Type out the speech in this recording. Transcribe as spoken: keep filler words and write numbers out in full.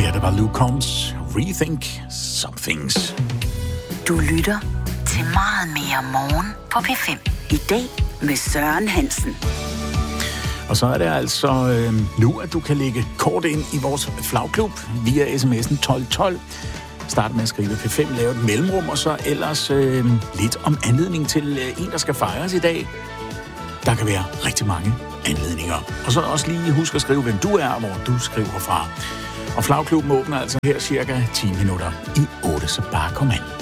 her, der var Luke Combs, Rethink Some Things. Du lytter til Meget Mere Morgen på P fem. I dag med Søren Hansen. Og så er det altså øh, nu, at du kan lægge kort ind i vores flagklub via sms'en tolv tolv. Start med at skrive P fem, lave et mellemrum, og så ellers øh, lidt om anledning til øh, en, der skal fejres i dag. Der kan være rigtig mange anledninger. Og så også lige husk at skrive, hvem du er, og hvor du skriver fra. Og flagklubben åbner altså her cirka ti minutter i otte, så bare kom ind.